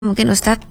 Mungkin Ustadz.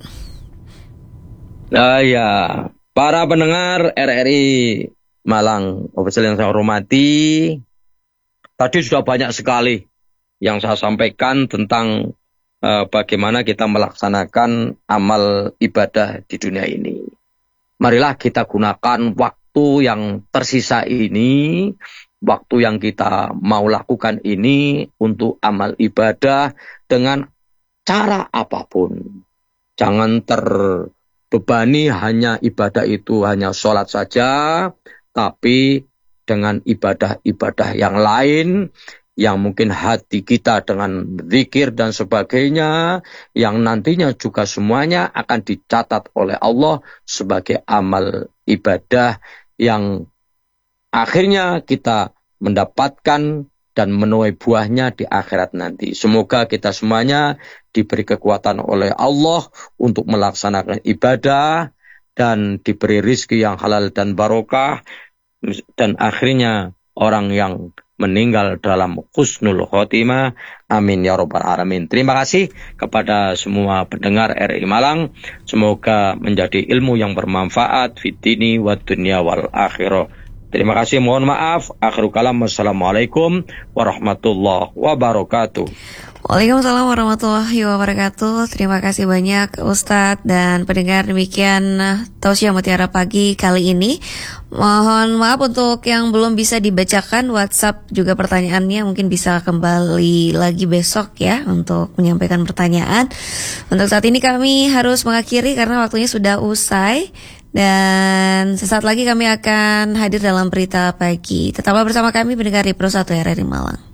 Ya, para pendengar RRI Malang, official yang saya hormati, tadi sudah banyak sekali yang saya sampaikan tentang bagaimana kita melaksanakan amal ibadah di dunia ini. Marilah kita gunakan waktu yang tersisa ini, waktu yang kita mau lakukan ini untuk amal ibadah dengan cara apapun. Jangan terbebani hanya ibadah itu hanya sholat saja, tapi dengan ibadah-ibadah yang lain, yang mungkin hati kita dengan zikir dan sebagainya, yang nantinya juga semuanya akan dicatat oleh Allah sebagai amal ibadah yang akhirnya kita mendapatkan dan menuai buahnya di akhirat nanti. Semoga kita semuanya diberi kekuatan oleh Allah untuk melaksanakan ibadah dan diberi rizki yang halal dan barokah, dan akhirnya orang yang meninggal dalam husnul khotimah. Amin ya rabbal alamin. Terima kasih kepada semua pendengar RRI Malang. Semoga menjadi ilmu yang bermanfaat fid dini wad dunya wal akhirah. Terima kasih, mohon maaf. Akhirul kalam, wassalamualaikum warahmatullahi wabarakatuh. Waalaikumsalam warahmatullahi wabarakatuh. Terima kasih banyak Ustadz dan pendengar. Demikian Tausiah Mutiara Pagi kali ini. Mohon maaf untuk yang belum bisa dibacakan WhatsApp juga pertanyaannya, mungkin bisa kembali lagi besok ya untuk menyampaikan pertanyaan. Untuk saat ini kami harus mengakhiri karena waktunya sudah usai. Dan sesaat lagi kami akan hadir dalam berita pagi. Tetaplah bersama kami pendengar di Pro 1 RRI Malang.